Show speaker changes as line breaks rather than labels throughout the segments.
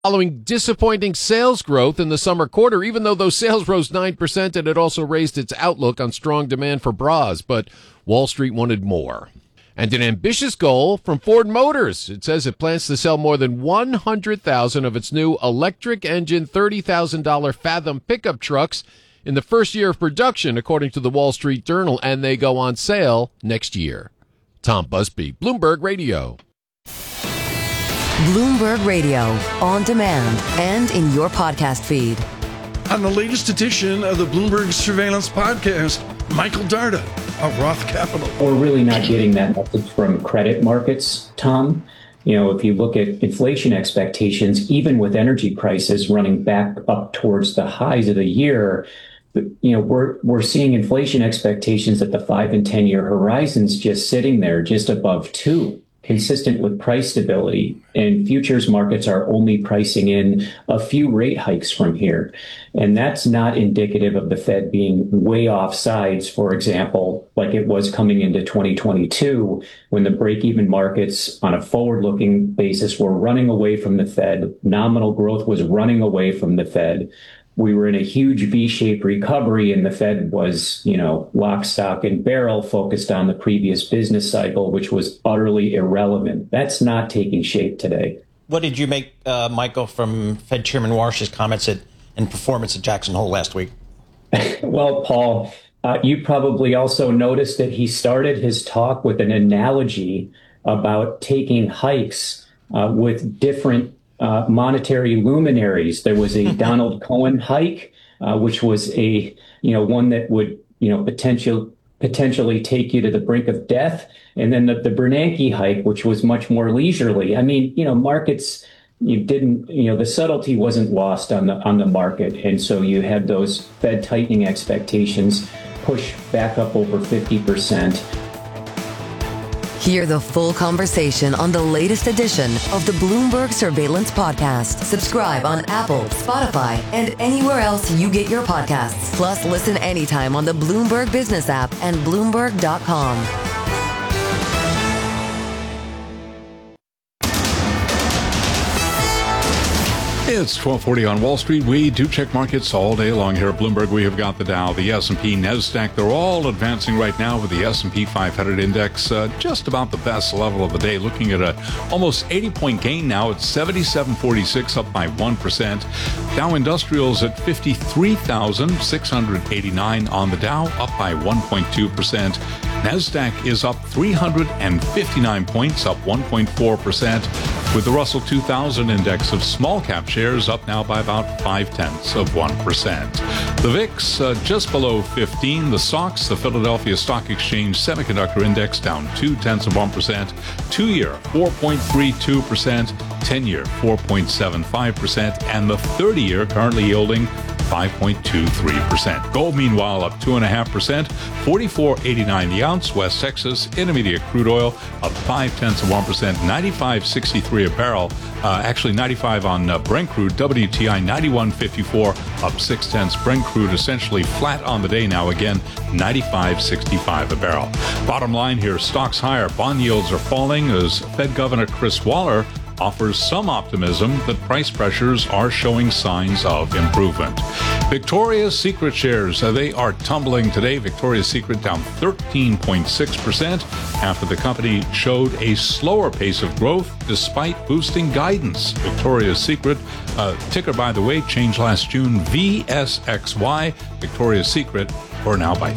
following disappointing sales growth in the summer quarter, even though those sales rose 9% and it also raised its outlook on strong demand for bras. But Wall Street wanted more. And an ambitious goal from Ford Motors. It says it plans to sell more than 100,000 of its new electric engine $30,000 Fathom pickup trucks in the first year of production, according to the Wall Street Journal, and they go on sale next year. Tom Busby, Bloomberg Radio.
Bloomberg Radio, on demand and in your podcast feed.
On the latest edition of the Bloomberg Surveillance Podcast, Michael Darda of Roth Capital.
We're really not getting that message from credit markets, Tom. You know, if you look at inflation expectations, even with energy prices running back up towards the highs of the year, you know, we're seeing inflation expectations at the 5 and 10 year horizons just sitting there just above 2, consistent with price stability. And futures markets are only pricing in a few rate hikes from here. And that's not indicative of the Fed being way off sides, for example, like it was coming into 2022, when the break-even markets on a forward-looking basis were running away from the Fed. Nominal growth was running away from the Fed. We were in a huge V-shaped recovery, and the Fed was, you know, lock, stock, and barrel focused on the previous business cycle, which was utterly irrelevant. That's not taking shape today.
What did you make, Michael, from Fed Chairman Warsh's comments and performance at Jackson Hole last week?
Well, Paul, you probably also noticed that he started his talk with an analogy about taking hikes with different monetary luminaries. There was a Donald Cohen hike, which was a, you know, one that would, you know, potentially take you to the brink of death. And then the Bernanke hike, which was much more leisurely. I mean, you know, markets, the subtlety wasn't lost on the market. And so you had those Fed tightening expectations push back up over 50%.
Hear the full conversation on the latest edition of the Bloomberg Surveillance Podcast. Subscribe on Apple, Spotify, and anywhere else you get your podcasts. Plus, listen anytime on the Bloomberg Business app and Bloomberg.com.
It's 12:40 on Wall Street. We do check markets all day long here at Bloomberg. We have got the Dow, the S&P, NASDAQ. They're all advancing right now with the S&P 500 index just about the best level of the day. Looking at a almost 80-point gain now. It's 77.46, up by 1%. Dow Industrials at 53,689 on the Dow, up by 1.2%. NASDAQ is up 359 points, up 1.4%, with the Russell 2000 index of small cap shares up now by about 0.5%. The VIX just below 15. The SOX, the Philadelphia Stock Exchange Semiconductor Index, down 0.2%. 2-year 4.32%, 10-year 4.75%, and the 30-year currently yielding 5.23%. Gold, meanwhile, up 2.5%, $44.89 the ounce. West Texas Intermediate crude oil up 0.5%, $95.63 a barrel. Actually, 95 on Brent crude. WTI 91.54, up 0.6. Brent crude essentially flat on the day now. Again, 95.65 a barrel. Bottom line here: stocks higher, bond yields are falling as Fed Governor Chris Waller offers some optimism that price pressures are showing signs of improvement. Victoria's Secret shares, they are tumbling today. Victoria's Secret down 13.6% after the company showed a slower pace of growth despite boosting guidance. Victoria's Secret, ticker, by the way, changed last June, VSXY. Victoria's Secret, or now by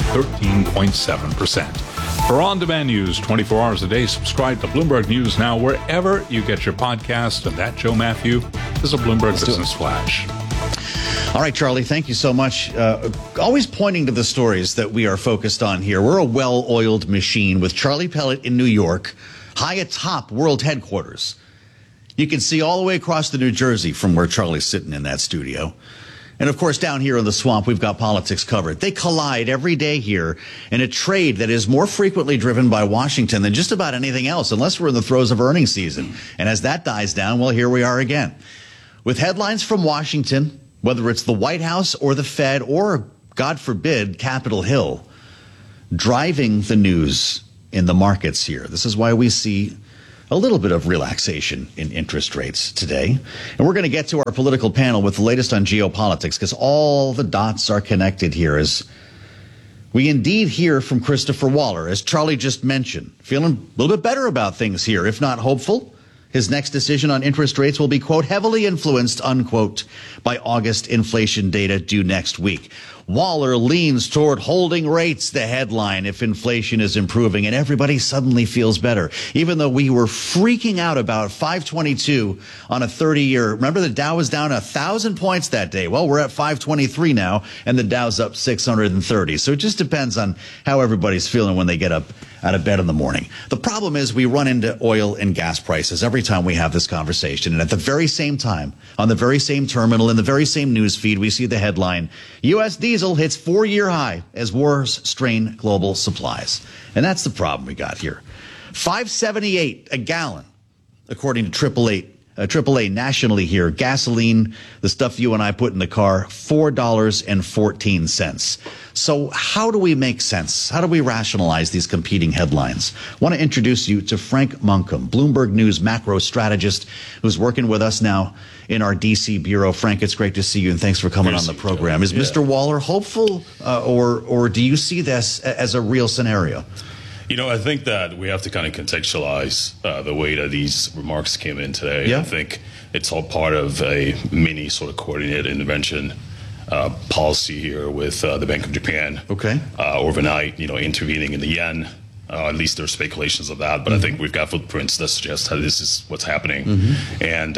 13.7%. For on-demand news 24 hours a day, subscribe to Bloomberg News Now wherever you get your podcast. And that, Joe Matthew, is a Bloomberg Business Flash.
All right, Charlie, thank you so much. Always pointing to the stories that we are focused on here. We're a well-oiled machine with Charlie Pellet in New York, high atop world headquarters. You can see all the way across the New Jersey from where Charlie's sitting in that studio. And, of course, down here in the swamp, we've got politics covered. They collide every day here in a trade that is more frequently driven by Washington than just about anything else, unless we're in the throes of earnings season. And as that dies down, well, here we are again. With headlines from Washington, whether it's the White House or the Fed or, God forbid, Capitol Hill, driving the news in the markets here. This is why we see a little bit of relaxation in interest rates today. And we're going to get to our political panel with the latest on geopolitics, because all the dots are connected here as we indeed hear from Christopher Waller, as Charlie just mentioned, feeling a little bit better about things here, if not hopeful. His next decision on interest rates will be, quote, heavily influenced, unquote, by August inflation data due next week. Waller leans toward holding rates, the headline, if inflation is improving, and everybody suddenly feels better. Even though we were freaking out about 522 on a 30-year. Remember, the Dow was down 1,000 points that day. Well, we're at 523 now, and the Dow's up 630. So it just depends on how everybody's feeling when they get up out of bed in the morning. The problem is we run into oil and gas prices every time we have this conversation. And at the very same time, on the very same terminal, in the very same news feed, we see the headline, U.S. diesel hits 4-year high as wars strain global supplies. And that's the problem we got here. $5.78 a gallon, according to AAA nationally here. Gasoline, the stuff you and I put in the car, $4.14. So how do we make sense? How do we rationalize these competing headlines? I want to introduce you to Frank Monkham, Bloomberg News macro strategist, who's working with us now in our D.C. bureau. Frank, it's great to see you, and thanks for coming on the program. Is Mr. Waller hopeful, or do you see this as a real scenario?
You know, I think that we have to kind of contextualize the way that these remarks came in today.
Yeah.
I think it's all part of a mini sort of coordinated intervention policy here with the Bank of Japan.
Okay.
Overnight, intervening in the yen. At least there's speculations of that, but I think we've got footprints that suggest that this is what's happening. And,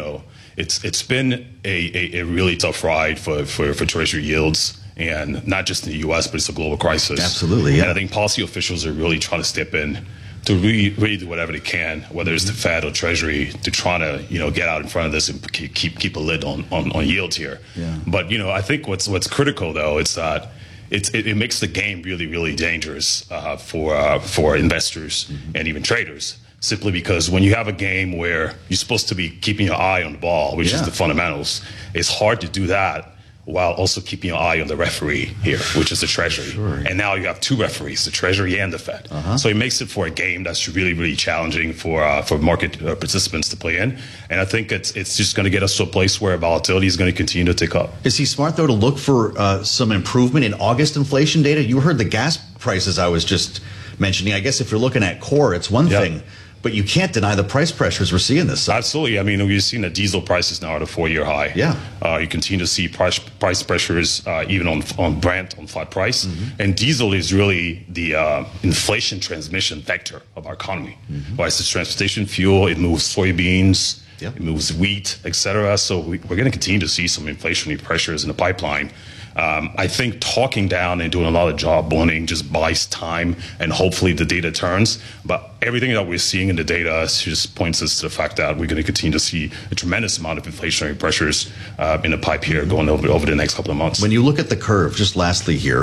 it's been a really tough ride for Treasury yields. And not just in the U.S., but it's a global crisis.
Absolutely, yeah.
And I think policy officials are really trying to step in to really do whatever they can, whether it's the Fed or Treasury, to try to get out in front of this and keep a lid on yields here.
Yeah.
But I think what's critical though is that it makes the game really, really dangerous for investors and even traders. Simply because when you have a game where you're supposed to be keeping your eye on the ball, which is the fundamentals, it's hard to do that while also keeping your eye on the referee here, which is the Treasury.
Sure. And
now you have two referees, the Treasury and the Fed. So it makes it for a game that's really, really challenging for market participants to play in. And I think it's just going to get us to a place where volatility is going to continue to tick up.
Is he smart, though, to look for some improvement in August inflation data? You heard the gas prices I was just mentioning. I guess if you're looking at core, it's one thing. But you can't deny the price pressures we're seeing this summer.
Absolutely. I mean, we've seen the diesel prices now at a 4-year high.
Yeah.
You continue to see price pressures even on Brent, on flat price. And diesel is really the inflation transmission vector of our economy. Well, it's the transportation fuel. It moves soybeans. It moves wheat, et cetera. So we're going to continue to see some inflationary pressures in the pipeline. I think talking down and doing a lot of job blending just buys time, and hopefully the data turns. But everything that we're seeing in the data just points us to the fact that we're going to continue to see a tremendous amount of inflationary pressures in the pipe here going over the next couple of months.
When you look at the curve, just lastly here,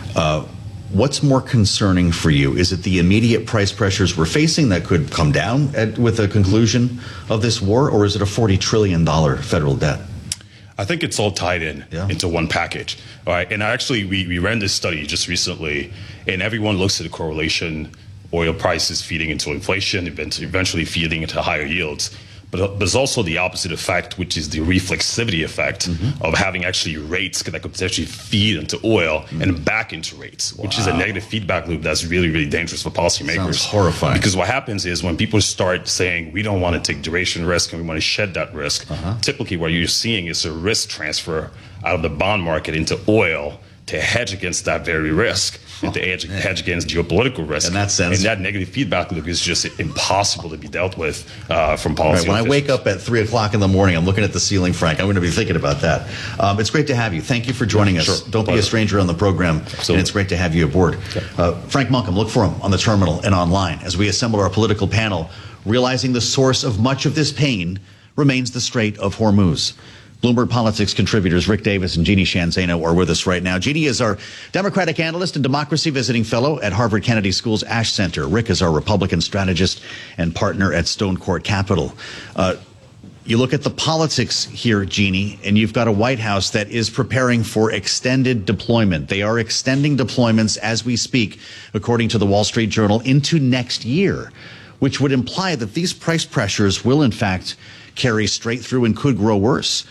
what's more concerning for you? Is it the immediate price pressures we're facing that could come down with the conclusion of this war, or is it a $40 trillion federal debt?
I think it's all tied into one package. All right. And actually, we ran this study just recently, and everyone looks at the correlation, oil prices feeding into inflation, eventually feeding into higher yields. But there's also the opposite effect, which is the reflexivity effect of having actually rates that could potentially feed into oil and back into rates, which is a negative feedback loop that's really, really dangerous for policymakers.
Sounds horrifying.
Because what happens is when people start saying we don't want to take duration risk and we want to shed that risk, typically what you're seeing is a risk transfer out of the bond market into oil to hedge against that very risk, and to hedge against geopolitical risk.
In that sense.
And that negative feedback loop is just impossible to be dealt with from policy.
When I wake up at 3 o'clock in the morning, I'm looking at the ceiling, Frank. I'm going to be thinking about that. It's great to have you. Thank you for joining us.
Sure.
Don't be a stranger on the program.
Absolutely.
And it's great to have you aboard. Frank Monkham, look for him on the terminal and online as we assemble our political panel, realizing the source of much of this pain remains the Strait of Hormuz. Bloomberg Politics contributors Rick Davis and Jeannie Shanzano are with us right now. Jeannie is our Democratic analyst and democracy visiting fellow at Harvard Kennedy School's Ash Center. Rick is our Republican strategist and partner at Stone Court Capital. You look at the politics here, Jeannie, and you've got a White House that is preparing for extended deployment. They are extending deployments as we speak, according to the Wall Street Journal, into next year. which would imply that these price pressures will, in fact, carry straight through and could grow worse.